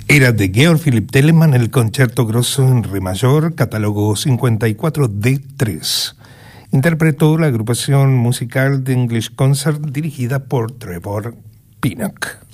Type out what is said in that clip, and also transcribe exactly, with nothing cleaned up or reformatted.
Era de Georg Philipp Telemann el Concerto Grosso en Re mayor, catálogo cincuenta y cuatro D tres. Interpretó la agrupación musical de English Concert dirigida por Trevor Pinnock.